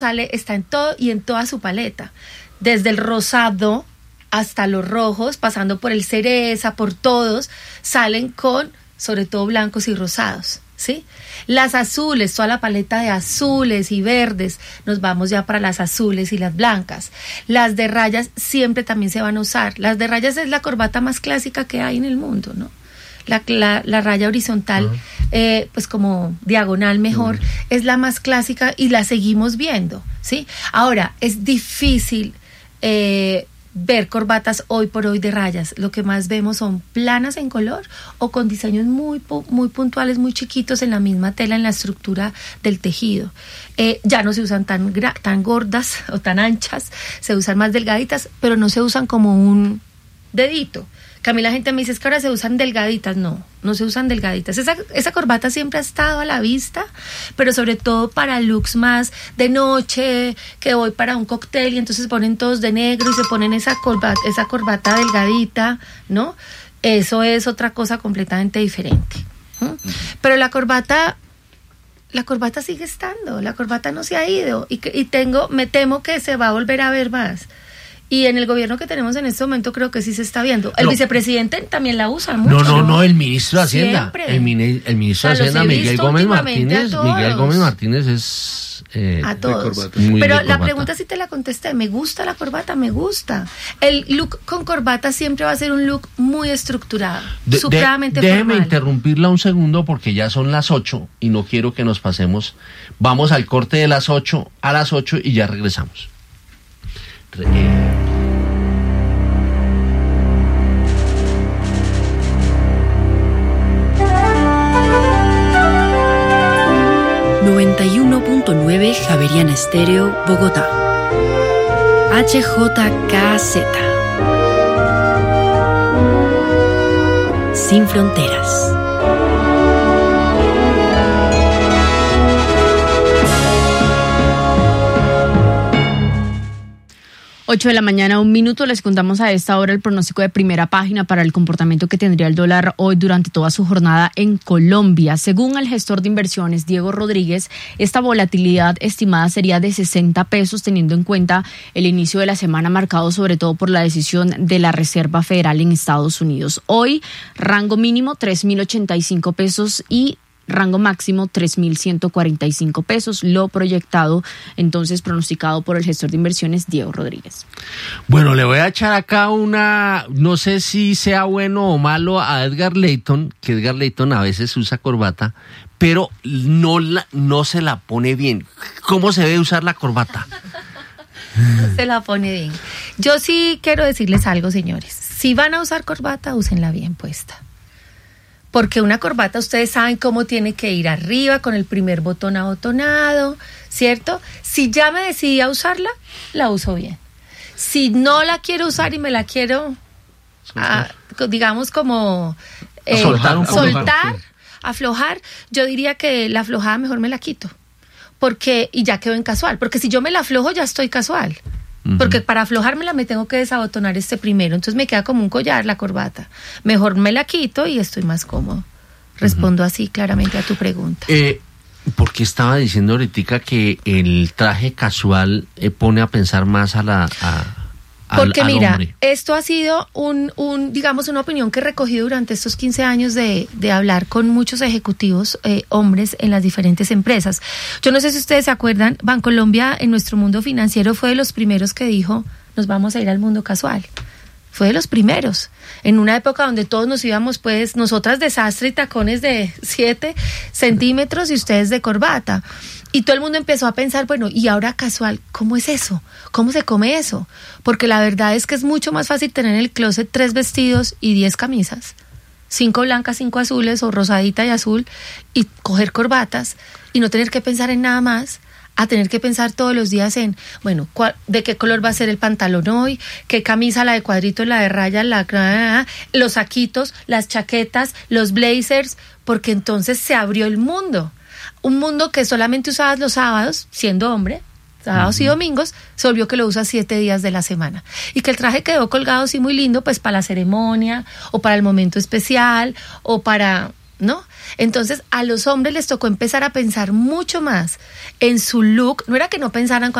está en todo y en toda su paleta, desde el rosado hasta los rojos, pasando por el cereza, por todos, salen con, sobre todo, blancos y rosados, ¿sí? Las azules, toda la paleta de azules y verdes, nos vamos ya para las azules y las blancas. Las de rayas siempre también se van a usar. Las de rayas es la corbata más clásica que hay en el mundo, ¿no? La raya horizontal, pues como diagonal mejor, es la más clásica y la seguimos viendo, ¿sí? Ahora, es difícil ver corbatas hoy por hoy de rayas. Lo que más vemos son planas en color o con diseños muy puntuales, muy chiquitos en la misma tela, en la estructura del tejido. Ya no se usan tan gordas o tan anchas, se usan más delgaditas, pero no se usan como un dedito. Que a mí la gente me dice, es que ahora se usan delgaditas. No se usan delgaditas. Esa corbata siempre ha estado a la vista, pero sobre todo para looks más de noche, que voy para un cóctel y entonces ponen todos de negro y se ponen esa corbata delgadita, ¿no? Eso es otra cosa completamente diferente. Pero la corbata sigue estando, la corbata no se ha ido y me temo que se va a volver a ver más. Y en el gobierno que tenemos en este momento creo que sí se está viendo. El vicepresidente también la usa mucho. No, el ministro de Hacienda. Siempre. El ministro de Hacienda, Miguel Gómez Martínez es... a todos. Pero la pregunta sí te la contesté. Me gusta la corbata, me gusta. El look con corbata siempre va a ser un look muy estructurado, supremamente formal. Déjeme interrumpirla un segundo porque ya son las 8 y no quiero que nos pasemos. Vamos al corte de las 8 a las 8 y ya regresamos. 91.9 Javeriana Estéreo, Bogotá. HJKZ. Sin fronteras. 8 de la mañana, 1 minuto. Les contamos a esta hora el pronóstico de primera página para el comportamiento que tendría el dólar hoy durante toda su jornada en Colombia. Según el gestor de inversiones, Diego Rodríguez, esta volatilidad estimada sería de 60 pesos, teniendo en cuenta el inicio de la semana marcado sobre todo por la decisión de la Reserva Federal en Estados Unidos. Hoy, rango mínimo 3.085 pesos y rango máximo 3.145 pesos, lo proyectado, entonces pronosticado por el gestor de inversiones Diego Rodríguez. Bueno, le voy a echar acá no sé si sea bueno o malo a Edgar Layton, que Edgar Layton a veces usa corbata, pero no se la pone bien. ¿Cómo se debe usar la corbata? Se la pone bien. Yo sí quiero decirles algo, señores. Si van a usar corbata, úsenla bien puesta. Porque una corbata, ustedes saben cómo tiene que ir arriba, con el primer botón abotonado, ¿cierto? Si ya me decidí a usarla, la uso bien. Si no la quiero usar y me la quiero, digamos como soltar, aflojar, yo diría que la aflojada mejor me la quito. Y ya quedo en casual. Porque si yo me la aflojo, ya estoy casual. Porque para aflojármela me tengo que desabotonar primero, entonces me queda como un collar la corbata. Mejor me la quito y estoy más cómodo. Respondo así claramente a tu pregunta. Porque estaba diciendo ahorita que el traje casual pone a pensar más porque mira, hombre. Esto ha sido digamos una opinión que he recogido durante estos 15 años de hablar con muchos ejecutivos hombres en las diferentes empresas. Yo no sé si ustedes se acuerdan, Bancolombia en nuestro mundo financiero fue de los primeros que dijo, nos vamos a ir al mundo casual. Fue de los primeros, en una época donde todos nos íbamos, pues, nosotras de sastre y tacones de 7 centímetros y ustedes de corbata. Y todo el mundo empezó a pensar, bueno, y ahora casual, ¿cómo es eso? ¿Cómo se come eso? Porque la verdad es que es mucho más fácil tener en el closet 3 vestidos y 10 camisas, 5 blancas, 5 azules o rosadita y azul, y coger corbatas y no tener que pensar en nada más, a tener que pensar todos los días en, bueno, de qué color va a ser el pantalón hoy, qué camisa, la de cuadrito, la de rayas, los saquitos, las chaquetas, los blazers, porque entonces se abrió el mundo. Un mundo que solamente usabas los sábados, siendo hombre, sábados y domingos, se volvió que lo usas 7 días de la semana. Y que el traje quedó colgado, sí, muy lindo, pues para la ceremonia, o para el momento especial, o para ¿no? Entonces a los hombres les tocó empezar a pensar mucho más en su look. No era que no pensaran